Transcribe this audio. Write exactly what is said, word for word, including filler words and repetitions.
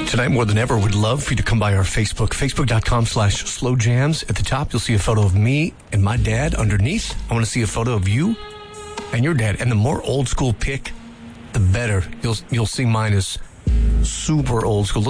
Tonight, more than ever, would love for you to come by our Facebook, facebook.com slash slow jams. At the top, you'll see a photo of me and my dad. Underneath, I want to see a photo of you and your dad. And the more old school pic, the better. You'll, you'll see mine is super old school.